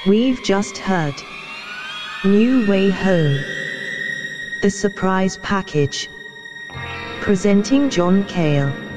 We've just heard New Way Home, the surprise package, presenting John Cale.